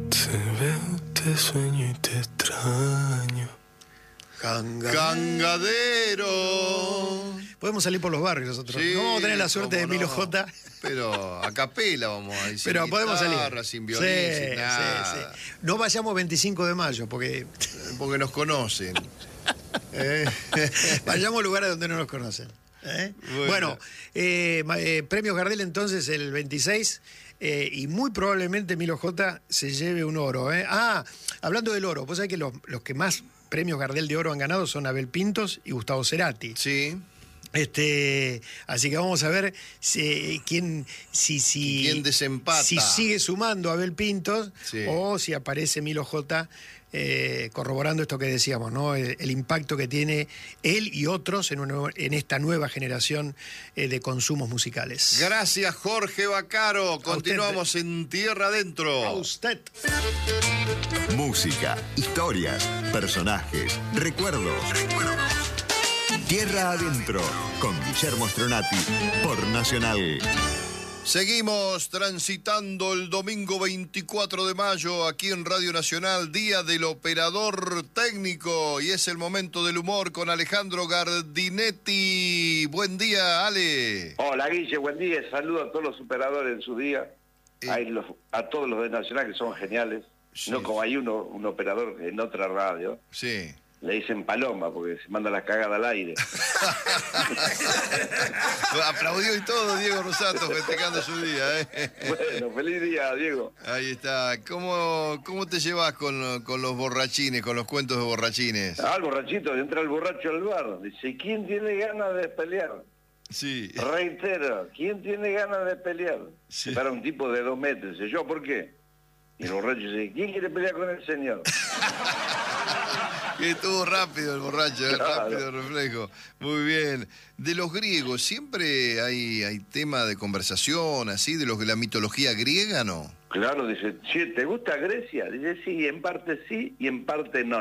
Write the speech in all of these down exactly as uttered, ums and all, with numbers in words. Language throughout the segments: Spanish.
Te veo, te sueño y te extraño. Cangadero. Cangadero. Podemos salir por los barrios nosotros. Sí, no vamos a tener la suerte de cómo Emilio no. J. Pero a capela vamos a decir. Pero podemos salir. Sin violín, Sí, sin nada. sí, sí. No vayamos veinticinco de mayo, porque Porque nos conocen. ¿Eh? vayamos a lugares donde no nos conocen. ¿eh? Bueno, Bueno, eh, ma- eh, premios Gardel entonces el veintiséis. Eh, y muy probablemente Emilio J se lleve un oro. ¿eh? Ah, hablando del oro, vos sabés que los, los que más premios Gardel de oro han ganado son Abel Pintos y Gustavo Cerati. Sí. Este, así que vamos a ver si, quién, si, si, ¿Quién desempata? si sigue sumando Abel Pintos Sí. o si aparece Milo J eh, corroborando esto que decíamos, ¿no? El, el impacto que tiene él y otros en, una- en esta nueva generación eh, de consumos musicales. Gracias, Jorge Bacaro. Continuamos en Tierra Adentro. A usted. Música, historias, personajes, recuerdos. Tierra Adentro, con Guillermo Stronati, por Nacional. Seguimos transitando el domingo veinticuatro de mayo aquí en Radio Nacional, Día del Operador Técnico, y es el momento del humor con Alejandro Gardinetti. Buen día, Ale. Hola Guille, buen día. Saludo a todos los operadores en su día. Eh. Hay los- a todos los de Nacional que son geniales. Sí. No como hay uno, un operador en otra radio. Sí. Le dicen paloma porque se manda las cagadas al aire. Aplaudió y todo Diego Rosato festejando su día, ¿eh? Bueno, feliz día, Diego. Ahí está. ¿Cómo, cómo te llevas con, con los borrachines, con los cuentos de borrachines? Ah, el borrachito, entra el borracho al bar. Dice, ¿quién tiene ganas de pelear? Sí. Reitero, ¿quién tiene ganas de pelear? Sí. Se para un tipo de dos metros. Dice, ¿yo por qué? Y el borracho dice, ¿quién quiere pelear con el señor? Que estuvo rápido el borracho, ¿eh? Claro. Rápido el reflejo. Muy bien. De los griegos, ¿siempre hay, hay tema de conversación así, de los de la mitología griega, no? Claro, dice, che, ¿te gusta Grecia? Dice, sí, en parte sí y en parte no.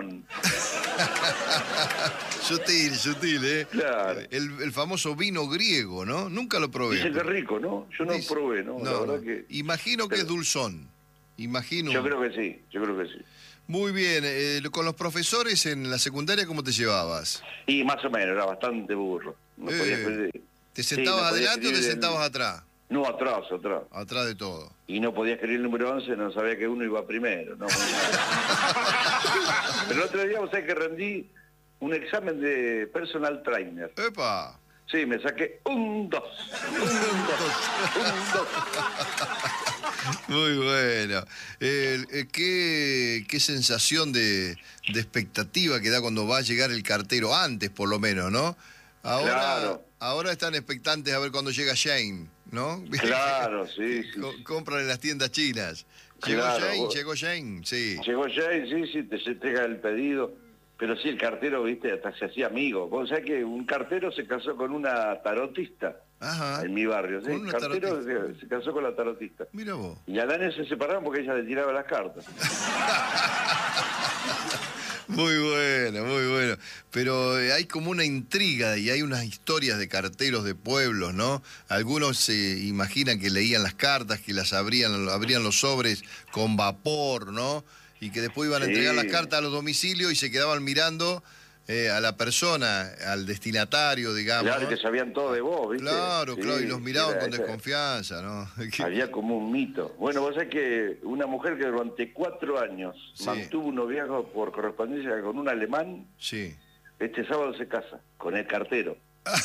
Sutil, sutil, ¿eh? Claro. El, el famoso vino griego, ¿no? Nunca lo probé. Dice que es rico, ¿no? Yo no Dice- probé, ¿no? La No, verdad no. que... Imagino que Pero- es dulzón. Imagino. Yo creo que sí, yo creo que sí. Muy bien. eh, con los profesores en la secundaria, ¿cómo te llevabas? Y más o menos, era bastante burro. No Eh, podía escribir- ¿Te Sí, sentabas no podía adelante o te escribir el- sentabas atrás? No, atrás, atrás. Atrás de todo. Y no podía escribir el número once, no sabía que uno iba primero. No. Pero el otro día, vos sabés que rendí un examen de personal trainer. ¡Epa! Sí, me saqué un dos. Un dos. Un dos. Muy bueno. Eh, eh, ¿qué, qué sensación de, de expectativa que da cuando va a llegar el cartero, antes por lo menos, ¿no? Ahora, Claro. ahora están expectantes a ver cuando llega Shane, ¿no? Claro, sí, sí. Co- compran en las tiendas chinas. Llegó Claro, Shane, vos- llegó Shane, sí. Llegó Jay, sí, sí, te, se entrega el pedido. Pero sí, el cartero, viste, hasta se hacía amigo. Vos sabés que un cartero se casó con una tarotista Ajá. en mi barrio. ¿sí? Con El una cartero tarotista. se, se casó con la tarotista. Mira vos. Y al año se separaron porque ella le tiraba las cartas. Muy bueno, muy bueno. Pero eh, hay como una intriga y hay unas historias de carteros de pueblos, ¿no? Algunos se imaginan que leían las cartas, que las abrían, abrían los sobres con vapor, ¿no? Y que después iban a Sí. entregar las cartas a los domicilios y se quedaban mirando eh, a la persona, al destinatario, digamos. Claro, ¿no? que sabían todo de vos, ¿viste? Claro, Sí, claro, y los miraban era- con era- desconfianza, ¿no? Que- Había como un mito. Bueno, vos sabés que una mujer que durante cuatro años Sí. mantuvo un noviazgo por correspondencia con un alemán, Sí. este sábado se casa con el cartero.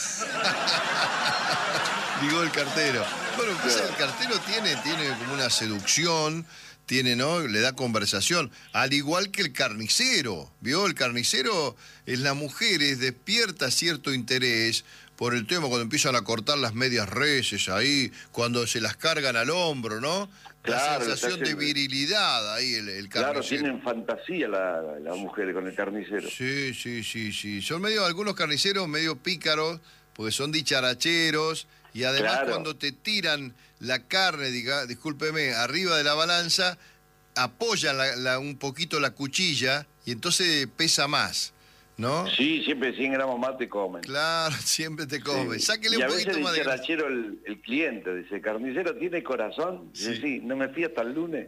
Digo el cartero. Bueno, pues el cartero tiene, tiene como una seducción, tiene, ¿no? Le da conversación. Al igual que el carnicero, ¿vio? El carnicero en las mujeres despierta cierto interés por el tema cuando empiezan a cortar las medias reses ahí, cuando se las cargan al hombro, ¿no? Claro, La sensación lo de está haciendo. virilidad ahí, el, el Claro, carnicero. tienen fantasía la- las mujeres con el carnicero. Sí, sí, sí, sí. Son medio, algunos carniceros medio pícaros, porque son dicharacheros, y además Claro. cuando te tiran la carne, diga, discúlpeme, arriba de la balanza, apoyan la- la- un poquito la cuchilla y entonces pesa más, ¿no? Sí, siempre cien gramos más te comen. Claro, siempre te come. Sí. Sáquele Y un a veces poquito más de dice grasa. Rachero el, el cliente, dice, ¿carnicero tiene corazón? Dice, Sí. sí, no me fui hasta el lunes.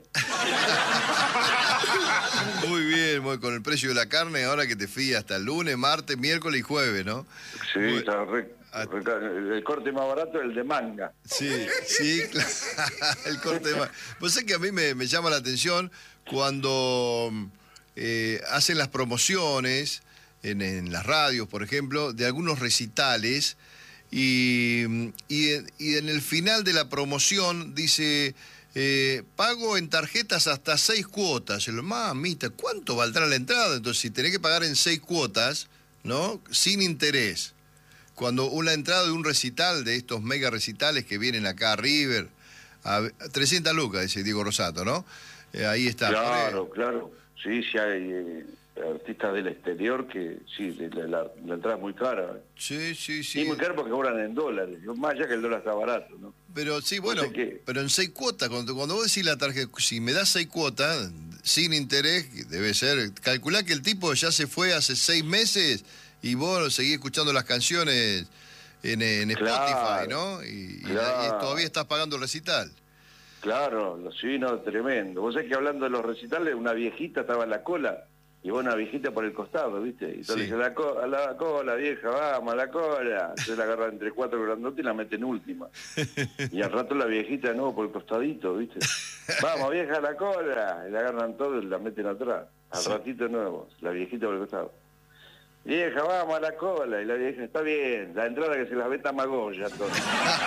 Muy bien, muy, con el precio de la carne, ahora que te fías hasta el lunes, martes, miércoles y jueves, ¿no? Sí, Muy- está re- Ah. re- el corte más barato es el de manga. Sí, sí, claro. El corte de ma- Pues es que a mí me, me llama la atención cuando eh, hacen las promociones en, en las radios, por ejemplo, de algunos recitales y, y, y en el final de la promoción dice, eh, pago en tarjetas hasta seis cuotas. Y lo, mamita, ¿cuánto valdrá la entrada? Entonces, si tenés que pagar en seis cuotas, ¿no? Sin interés. Cuando una entrada de un recital, de estos mega recitales que vienen acá a River, a trescientas lucas, dice Diego Rosato, ¿no? Eh, ahí está. Claro, claro. Sí, sí hay eh, artistas del exterior que sí, la, la- la entrada es muy cara. Sí, sí, sí. Sí, muy cara porque cobran en dólares. Más allá que el dólar está barato, ¿no? Pero sí, bueno, sé qué. pero en seis cuotas, cuando, cuando vos decís la tarjeta, si me das seis cuotas, sin interés, debe ser, calculá que el tipo ya se fue hace seis meses y vos seguís escuchando las canciones en, en Spotify, Claro, ¿no? Y, y- claro. y todavía estás pagando el recital. Claro, lo- sí, no, tremendo. Vos sabés que hablando de los recitales, una viejita estaba en la cola y vos una viejita por el costado, ¿viste? Y entonces Sí. dice, la, co- a la cola, vieja, vamos, a la cola. Entonces la agarran entre cuatro grandotes y la meten última. Y al rato la viejita de nuevo por el costadito, ¿viste? Vamos, vieja, a la cola. Y la agarran todo y la meten atrás. Al ratito de nuevo, la viejita por el costado. Vieja, vamos a la cola. Y la vieja, está bien, la entrada que se las ve Tamagoya, entonces.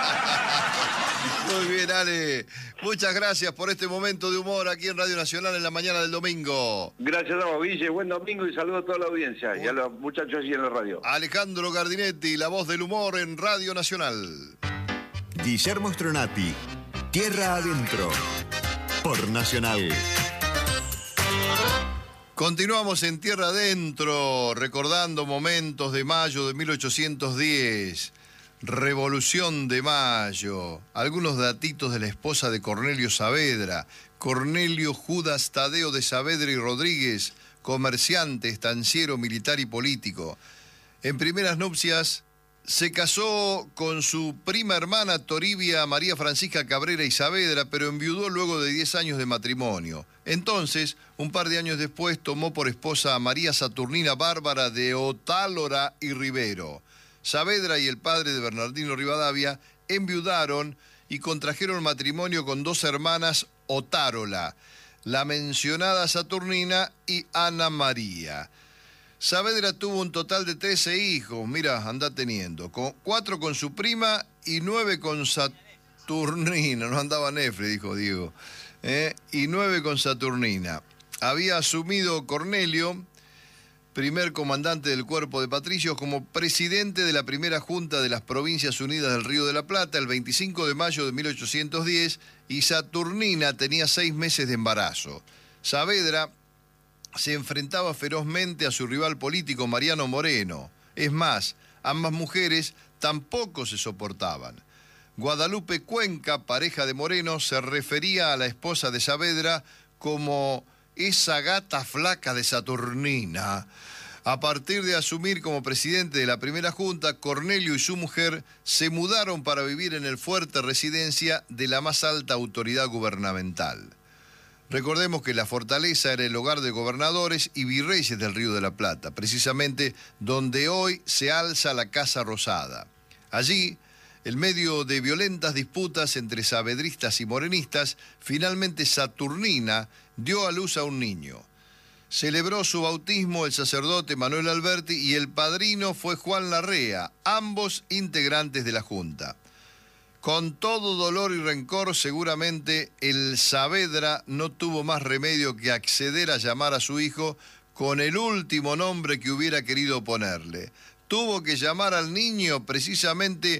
Muy bien, Ale. Muchas gracias por este momento de humor aquí en Radio Nacional en la mañana del domingo. Gracias a vos, Guille. Buen domingo y saludo a toda la audiencia y a los muchachos allí en la radio. Alejandro Gardinetti, la voz del humor en Radio Nacional. Guillermo Stronati, Tierra Adentro, por Nacional. Continuamos en Tierra Adentro, recordando momentos de mayo de mil ochocientos diez. Revolución de Mayo. Algunos datitos de la esposa de Cornelio Saavedra. Cornelio Judas Tadeo de Saavedra y Rodríguez, comerciante, estanciero, militar y político. En primeras nupcias se casó con su prima hermana Toribia María Francisca Cabrera y Saavedra, pero enviudó luego de diez años de matrimonio. Entonces, un par de años después, tomó por esposa a María Saturnina Bárbara de Otálora y Rivero. Saavedra y el padre de Bernardino Rivadavia enviudaron y contrajeron matrimonio con dos hermanas Otárola, la mencionada Saturnina y Ana María. Saavedra tuvo un total de trece hijos, mira, anda teniendo, con, cuatro con su prima y nueve con Saturnina, no andaba Nefre, dijo Diego, ¿eh? Y nueve con Saturnina. Había asumido Cornelio, primer comandante del Cuerpo de Patricios, como presidente de la primera Junta de las Provincias Unidas del Río de la Plata el veinticinco de mayo de mil ochocientos diez y Saturnina tenía seis meses de embarazo. Saavedra se enfrentaba ferozmente a su rival político Mariano Moreno. Es más, ambas mujeres tampoco se soportaban. Guadalupe Cuenca, pareja de Moreno, se refería a la esposa de Saavedra como esa gata flaca de Saturnina. A partir de asumir como presidente de la primera junta, Cornelio y su mujer se mudaron para vivir en el fuerte residencia de la más alta autoridad gubernamental. Recordemos que la fortaleza era el hogar de gobernadores y virreyes del Río de la Plata, precisamente donde hoy se alza la Casa Rosada. Allí, en medio de violentas disputas entre saavedristas y morenistas, finalmente Saturnina dio a luz a un niño. Celebró su bautismo el sacerdote Manuel Alberti y el padrino fue Juan Larrea, ambos integrantes de la Junta. Con todo dolor y rencor, seguramente el Saavedra no tuvo más remedio que acceder a llamar a su hijo con el último nombre que hubiera querido ponerle. Tuvo que llamar al niño precisamente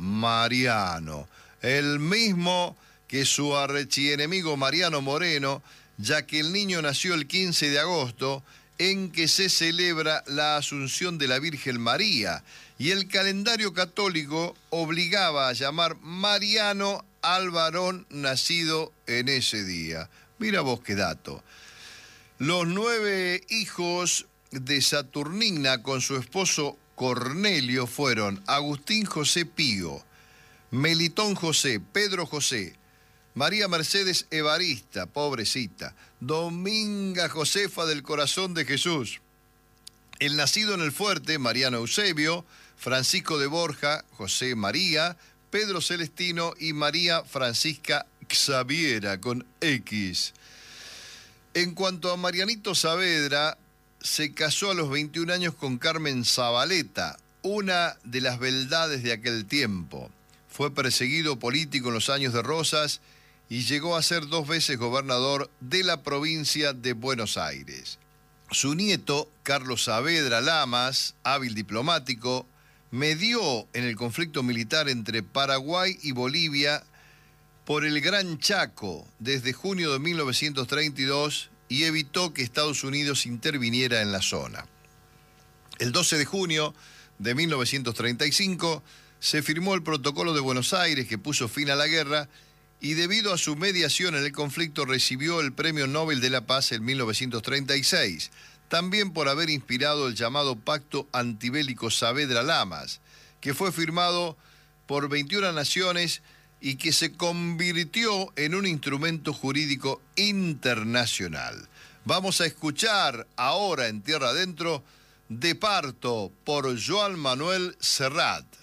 Mariano, el mismo que su archienemigo Mariano Moreno, ya que el niño nació el quince de agosto, en que se celebra la Asunción de la Virgen María, y el calendario católico obligaba a llamar Mariano al varón nacido en ese día. Mira vos qué dato. Los nueve hijos de Saturnina con su esposo Cornelio fueron Agustín José Pío, Melitón José, Pedro José, María Mercedes Evarista, pobrecita, Dominga Josefa del Corazón de Jesús, el nacido en el Fuerte, Mariano Eusebio, Francisco de Borja, José María, Pedro Celestino y María Francisca Xaviera con X. En cuanto a Marianito Saavedra, se casó a los veintiún años con Carmen Zabaleta, una de las beldades de aquel tiempo. Fue perseguido político en los años de Rosas y llegó a ser dos veces gobernador de la provincia de Buenos Aires. Su nieto, Carlos Saavedra Lamas, hábil diplomático, medió en el conflicto militar entre Paraguay y Bolivia por el Gran Chaco desde junio de mil novecientos treinta y dos y evitó que Estados Unidos interviniera en la zona. El doce de junio de mil novecientos treinta y cinco se firmó el Protocolo de Buenos Aires que puso fin a la guerra y debido a su mediación en el conflicto recibió el Premio Nobel de la Paz en mil novecientos treinta y seis, también por haber inspirado el llamado Pacto Antibélico Saavedra-Lamas, que fue firmado por veintiuna naciones y que se convirtió en un instrumento jurídico internacional. Vamos a escuchar ahora en Tierra Adentro De Parto por Joan Manuel Serrat.